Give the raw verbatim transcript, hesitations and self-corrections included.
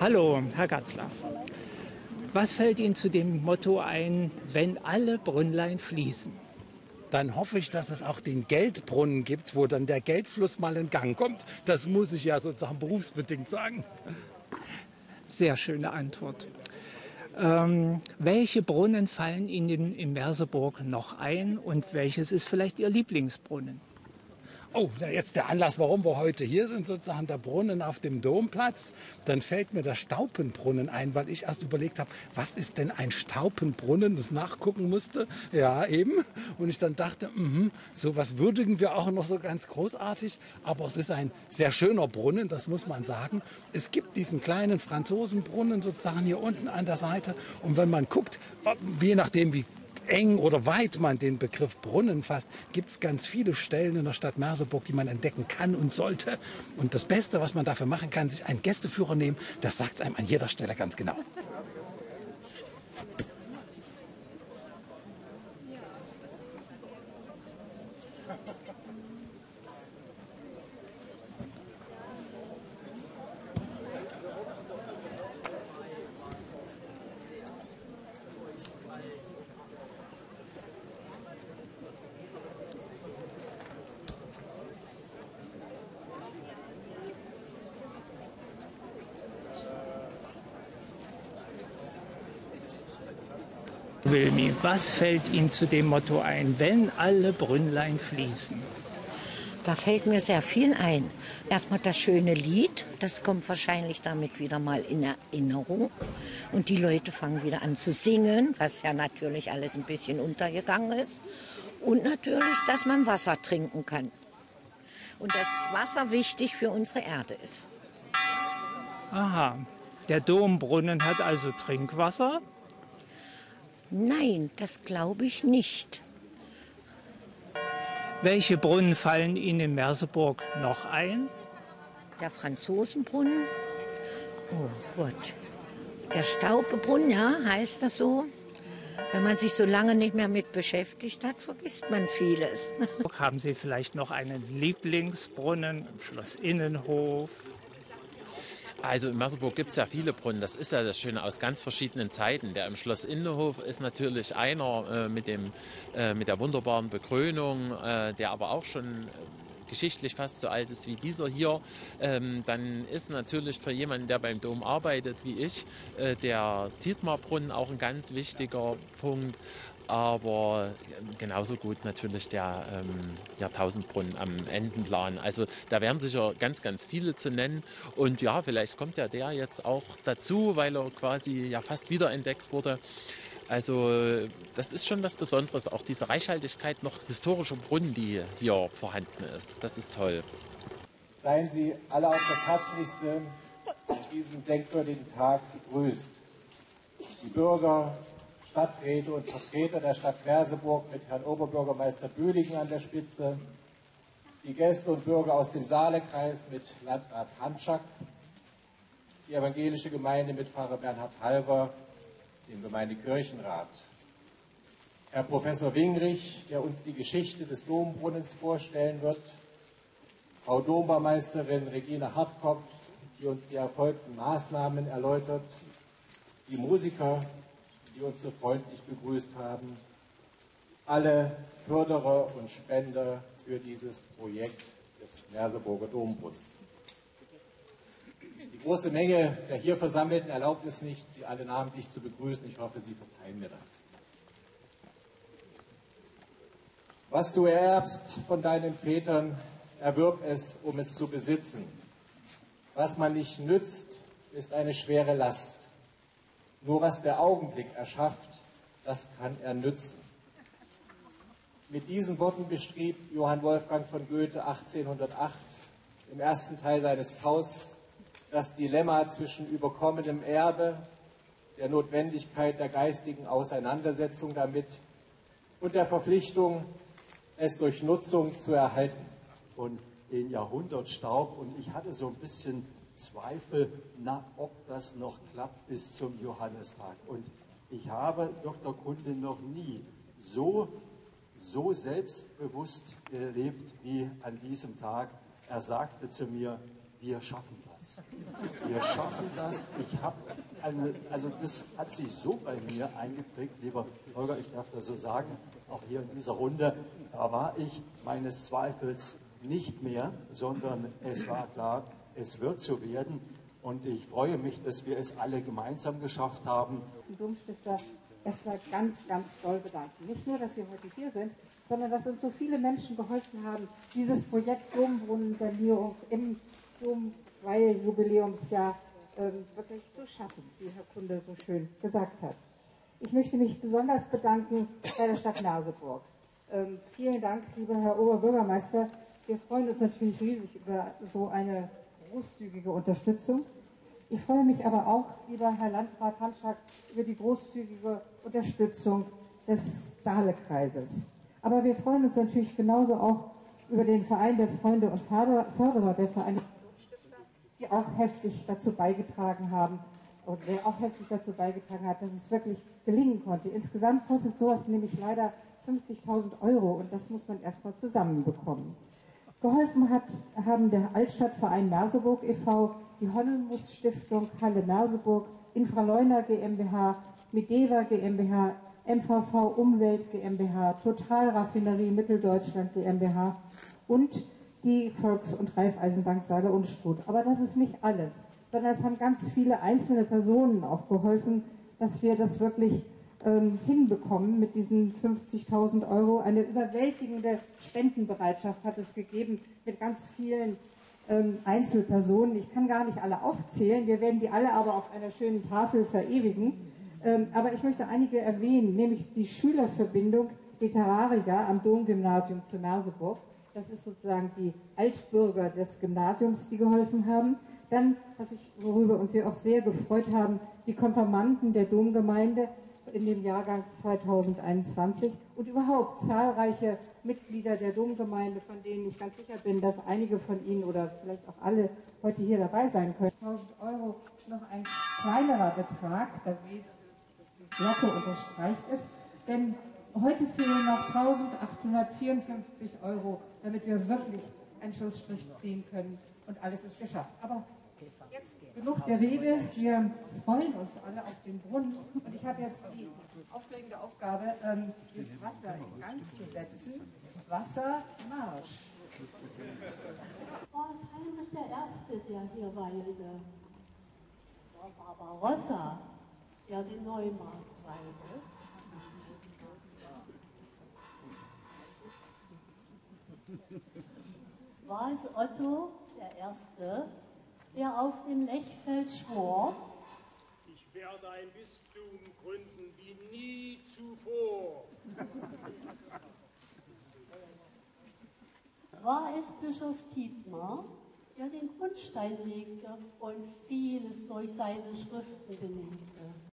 Hallo, Herr Gatzlaff. Was fällt Ihnen zu dem Motto ein, wenn alle Brünnlein fließen? Dann hoffe ich, dass es auch den Geldbrunnen gibt, wo dann der Geldfluss mal in Gang kommt. Das muss ich ja sozusagen berufsbedingt sagen. Sehr schöne Antwort. Ähm, welche Brunnen fallen Ihnen in Merseburg noch ein und welches ist vielleicht Ihr Lieblingsbrunnen? Oh, da jetzt der Anlass, warum wir heute hier sind, sozusagen der Brunnen auf dem Domplatz. Dann fällt mir der Staupenbrunnen ein, weil ich erst überlegt habe, was ist denn ein Staupenbrunnen, das nachgucken musste. Ja, eben. Und ich dann dachte, mh, sowas würdigen wir auch noch so ganz großartig. Aber es ist ein sehr schöner Brunnen, das muss man sagen. Es gibt diesen kleinen Franzosenbrunnen sozusagen hier unten an der Seite. Und wenn man guckt, je nachdem wie eng oder weit man den Begriff Brunnen fasst, gibt es ganz viele Stellen in der Stadt Merseburg, die man entdecken kann und sollte. Und das Beste, was man dafür machen kann, sich einen Gästeführer nehmen, das sagt es einem an jeder Stelle ganz genau. Wilmi, was fällt Ihnen zu dem Motto ein, wenn alle Brünnlein fließen? Da fällt mir sehr viel ein. Erstmal das schöne Lied, das kommt wahrscheinlich damit wieder mal in Erinnerung. Und die Leute fangen wieder an zu singen, was ja natürlich alles ein bisschen untergegangen ist. Und natürlich, dass man Wasser trinken kann. Und dass Wasser wichtig für unsere Erde ist. Aha, der Dombrunnen hat also Trinkwasser? Nein, das glaube ich nicht. Welche Brunnen fallen Ihnen in Merseburg noch ein? Der Franzosenbrunnen. Oh Gott. Der Staupebrunnen, ja, heißt das so? Wenn man sich so lange nicht mehr mit beschäftigt hat, vergisst man vieles. Haben Sie vielleicht noch einen Lieblingsbrunnen im Schloss Innenhof? Also in Merseburg gibt es ja viele Brunnen, das ist ja das Schöne, aus ganz verschiedenen Zeiten. Der im Schloss Innenhof ist natürlich einer äh, mit, dem, äh, mit der wunderbaren Bekrönung, äh, der aber auch schon äh, geschichtlich fast so alt ist wie dieser hier. Ähm, dann ist natürlich für jemanden, der beim Dom arbeitet wie ich, äh, der Dietmarbrunnen auch ein ganz wichtiger Punkt. Aber genauso gut natürlich der ähm, Jahrtausendbrunnen am Endenplan. Also da wären sicher ganz, ganz viele zu nennen. Und ja, vielleicht kommt ja der jetzt auch dazu, weil er quasi ja fast wiederentdeckt wurde. Also das ist schon was Besonderes, auch diese Reichhaltigkeit noch historischer Brunnen, die hier vorhanden ist. Das ist toll. Seien Sie alle auf das Herzlichste an diesem denkwürdigen Tag begrüßt. Die Bürger, Stadträte und Vertreter der Stadt Merseburg mit Herrn Oberbürgermeister Bühlingen an der Spitze, die Gäste und Bürger aus dem Saalekreis mit Landrat Hanschak, die evangelische Gemeinde mit Pfarrer Bernhard Halver, dem Gemeindekirchenrat, Herr Professor Wingrich, der uns die Geschichte des Dombrunnens vorstellen wird, Frau Dombaumeisterin Regina Hartkopf, die uns die erfolgten Maßnahmen erläutert, die Musiker, die uns so freundlich begrüßt haben, alle Förderer und Spender für dieses Projekt des Merseburger Dombrunnens. Die große Menge der hier Versammelten erlaubt es nicht, Sie alle namentlich zu begrüßen. Ich hoffe, Sie verzeihen mir das. Was du erbst von deinen Vätern, erwirb es, um es zu besitzen. Was man nicht nützt, ist eine schwere Last. Nur was der Augenblick erschafft, das kann er nützen. Mit diesen Worten beschrieb Johann Wolfgang von Goethe achtzehnhundertacht im ersten Teil seines Fausts das Dilemma zwischen überkommenem Erbe, der Notwendigkeit der geistigen Auseinandersetzung damit und der Verpflichtung, es durch Nutzung zu erhalten. Und den Jahrhundertstaub, und ich hatte so ein bisschen Zweifel, na, ob das noch klappt bis zum Johannistag. Und ich habe Doktor Kunde noch nie so, so selbstbewusst erlebt wie an diesem Tag. Er sagte zu mir, wir schaffen das. das. Wir schaffen das. Ich habe eine, also das hat sich so bei mir eingeprägt, lieber Holger, ich darf das so sagen, auch hier in dieser Runde, da war ich meines Zweifels nicht mehr, sondern es war klar, es wird so werden. Und ich freue mich, dass wir es alle gemeinsam geschafft haben. Die Domstifter erstmal ganz, ganz doll bedanken. Nicht nur, dass Sie heute hier sind, sondern dass uns so viele Menschen geholfen haben, dieses Projekt Dombrunnensanierung im Domweihe-Jubiläumsjahr ähm, wirklich zu schaffen, wie Herr Kunde so schön gesagt hat. Ich möchte mich besonders bedanken bei der Stadt Merseburg. Ähm, vielen Dank, lieber Herr Oberbürgermeister. Wir freuen uns natürlich riesig über so eine großzügige Unterstützung. Ich freue mich aber auch, lieber Herr Landrat Hanschak, über die großzügige Unterstützung des Saalekreises. Aber wir freuen uns natürlich genauso auch über den Verein der Freunde und Förderer der Vereinigten Domstifter, die auch heftig dazu beigetragen haben, und der auch heftig dazu beigetragen hat, dass es wirklich gelingen konnte. Insgesamt kostet sowas nämlich leider fünfzigtausend Euro und das muss man erstmal zusammenbekommen. Geholfen hat, haben der Altstadtverein Merseburg e V, die Honnemus Stiftung Halle Merseburg, Infraleuner GmbH, Medeva GmbH, M V V Umwelt GmbH, Total Raffinerie Mitteldeutschland GmbH und die Volks- und Raiffeisenbank Saale und Struth. Aber das ist nicht alles, sondern es haben ganz viele einzelne Personen auch geholfen, dass wir das wirklich ähm, hinbekommen mit diesen fünfzigtausend Euro. Eine überwältigende Spendenbereitschaft hat es gegeben mit ganz vielen ähm, Einzelpersonen. Ich kann gar nicht alle aufzählen, wir werden die alle aber auf einer schönen Tafel verewigen. Ähm, aber ich möchte einige erwähnen, nämlich die Schülerverbindung Literarica am Domgymnasium zu Merseburg. Das ist sozusagen die Altbürger des Gymnasiums, die geholfen haben. Dann, was ich, worüber uns wir auch sehr gefreut haben, die Konfirmanden der Domgemeinde in dem Jahrgang zweitausendeinundzwanzig und überhaupt zahlreiche Mitglieder der Domgemeinde, von denen ich ganz sicher bin, dass einige von Ihnen oder vielleicht auch alle heute hier dabei sein können. tausend Euro noch ein kleinerer Betrag, da die Glocke unterstreicht es, denn heute fehlen noch eintausendachthundertvierundfünfzig Euro, damit wir wirklich einen Schlussstrich ziehen können und alles ist geschafft. Aber jetzt genug der Rede, wir freuen uns alle auf den Brunnen und ich habe jetzt die aufregende Aufgabe, ähm, das Wasser in Gang zu setzen. Wassermarsch. War es Heinrich der Erste, der hier weilte? War Barbarossa, der den Neumarkt weilte? War es Otto der Erste, der auf dem Lechfeld schwor? Ich werde ein Bistum gründen wie nie zuvor. War es Bischof Tietmar, der den Grundstein legte und vieles durch seine Schriften belegte?